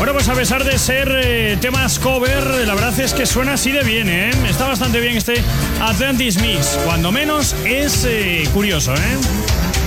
Bueno, pues a pesar de ser temas cover, la verdad es que suena así de bien, ¿eh? Está bastante bien este Atlantis Mix. Cuando menos es curioso, ¿eh?